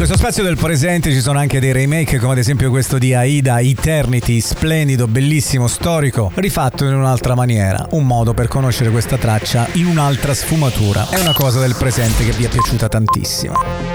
questo spazio del presente ci sono anche dei remake, come ad esempio questo di Aida, Eternity, splendido, bellissimo, storico, rifatto in un'altra maniera, un modo per conoscere questa traccia in un'altra sfumatura. È una cosa del presente che vi è piaciuta tantissimo.